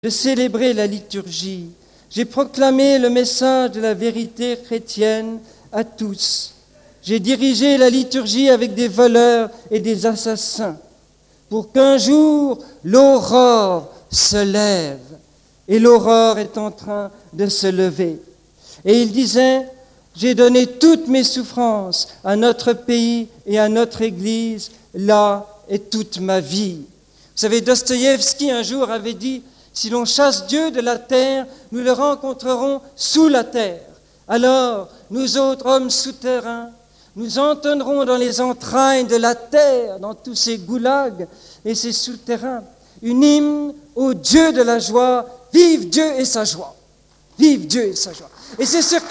de célébrer la liturgie. J'ai proclamé le message de la vérité chrétienne à tous. J'ai dirigé la liturgie avec des voleurs et des assassins pour qu'un jour l'aurore se lève. Et l'aurore est en train de se lever. Et il disait, j'ai donné toutes mes souffrances à notre pays et à notre Église, là est toute ma vie. Vous savez, Dostoïevski un jour avait dit, si l'on chasse Dieu de la terre, nous le rencontrerons sous la terre. Alors, nous autres hommes souterrains, nous entonnerons dans les entrailles de la terre, dans tous ces goulags et ces souterrains, une hymne au Dieu de la joie. Vive Dieu et sa joie. Vive Dieu et sa joie. Et c'est ce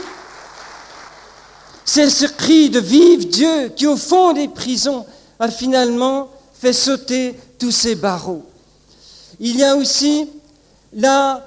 cri de vive Dieu qui, au fond des prisons, a finalement fait sauter tous ces barreaux. Il y a aussi le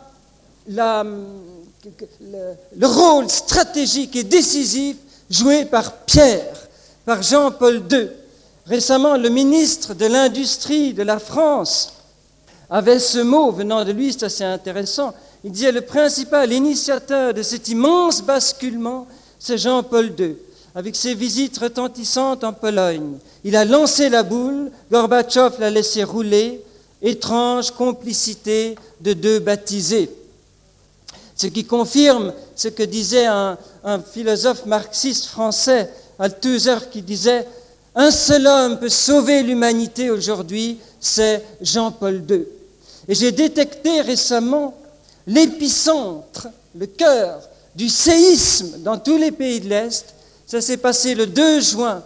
rôle stratégique et décisif joué par Pierre, par Jean-Paul II. Récemment, le ministre de l'Industrie de la France avait ce mot venant de lui, c'est assez intéressant. Il disait le principal initiateur de cet immense basculement, c'est Jean-Paul II, avec ses visites retentissantes en Pologne. Il a lancé la boule, Gorbatchev l'a laissé rouler, étrange complicité de deux baptisés. Ce qui confirme ce que disait un philosophe marxiste français, Althusser, qui disait « Un seul homme peut sauver l'humanité aujourd'hui, c'est Jean-Paul II ». Et j'ai détecté récemment l'épicentre, le cœur du séisme dans tous les pays de l'Est. Ça s'est passé le 2 juin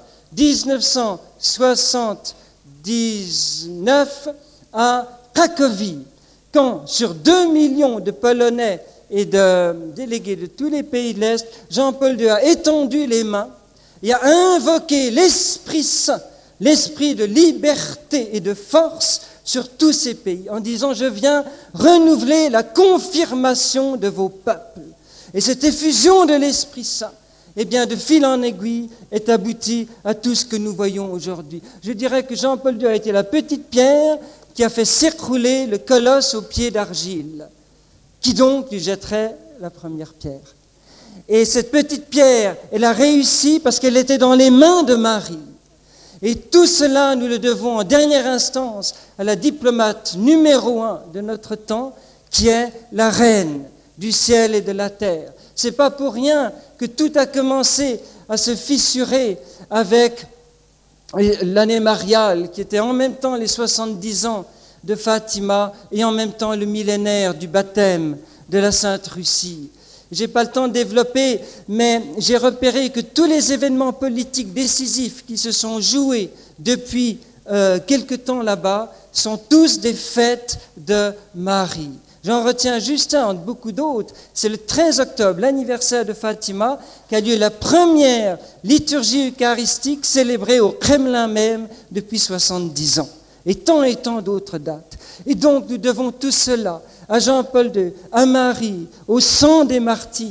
1979 à Cracovie, quand sur 2 millions de Polonais et de délégués de tous les pays de l'Est, Jean-Paul II a étendu les mains et a invoqué l'Esprit Saint, l'esprit de liberté et de force sur tous ces pays, en disant « Je viens renouveler la confirmation de vos peuples ». Et cette effusion de l'Esprit Saint, eh bien, de fil en aiguille, est aboutie à tout ce que nous voyons aujourd'hui. Je dirais que Jean-Paul II a été la petite pierre qui a fait s'écrouler le colosse aux pieds d'argile. Qui donc lui jetterait la première pierre? Et cette petite pierre, elle a réussi parce qu'elle était dans les mains de Marie. Et tout cela, nous le devons en dernière instance à la diplomate numéro 1 de notre temps, qui est la reine du ciel et de la terre. C'est pas pour rien que tout a commencé à se fissurer avec l'année mariale, qui était en même temps les 70 ans de Fatima et en même temps le millénaire du baptême de la Sainte Russie. Je n'ai pas le temps de développer, mais j'ai repéré que tous les événements politiques décisifs qui se sont joués depuis quelque temps là-bas sont tous des fêtes de Marie. J'en retiens juste un entre beaucoup d'autres. C'est le 13 octobre, l'anniversaire de Fatima, qu'a lieu la première liturgie eucharistique célébrée au Kremlin même depuis 70 ans. Et tant d'autres dates. Et donc nous devons tout cela à Jean-Paul II, à Marie, au sang des martyrs.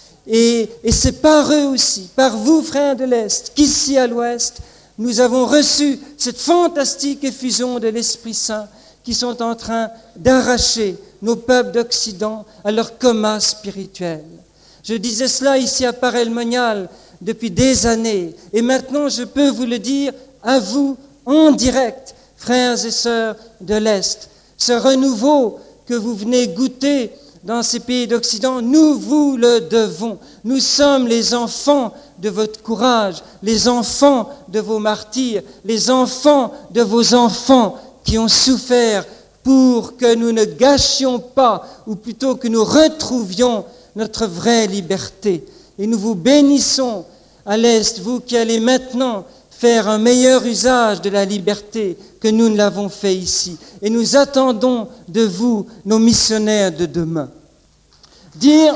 Et c'est par eux aussi, par vous frères de l'Est, qu'ici à l'Ouest, nous avons reçu cette fantastique effusion de l'Esprit Saint qui sont en train d'arracher nos peuples d'Occident à leur coma spirituel. Je disais cela ici à Paray-le-Monial depuis des années. Et maintenant, je peux vous le dire à vous en direct, frères et sœurs de l'Est. Ce renouveau que vous venez goûter dans ces pays d'Occident, nous vous le devons. Nous sommes les enfants de votre courage, les enfants de vos martyrs, les enfants de vos enfants qui ont souffert pour que nous ne gâchions pas, ou plutôt que nous retrouvions notre vraie liberté. Et nous vous bénissons à l'Est, vous qui allez maintenant faire un meilleur usage de la liberté que nous ne l'avons fait ici. Et nous attendons de vous, nos missionnaires de demain. Dire...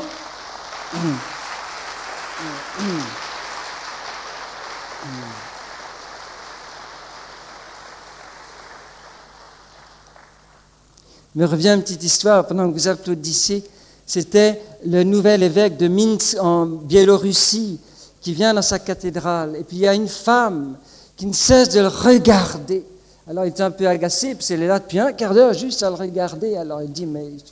Il me revient une petite histoire, pendant que vous applaudissiez, c'était le nouvel évêque de Minsk en Biélorussie qui vient dans sa cathédrale. Et puis il y a une femme qui ne cesse de le regarder Alors il était un peu agacé, parce qu'il est là depuis un quart d'heure juste à le regarder. Alors il dit, mais